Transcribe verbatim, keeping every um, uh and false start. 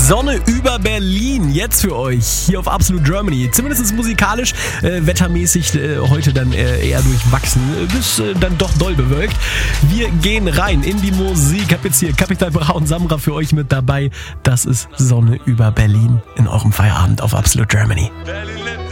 Sonne über Berlin, jetzt für euch hier auf Absolute Germany. Zumindest musikalisch, äh, wettermäßig äh, heute dann äh, eher durchwachsen, bis äh, dann doch doll bewölkt. Wir gehen rein in die Musik. Hab jetzt hier Capital Bra und Samra für euch mit dabei. Das ist Sonne über Berlin in eurem Feierabend auf Absolute Germany.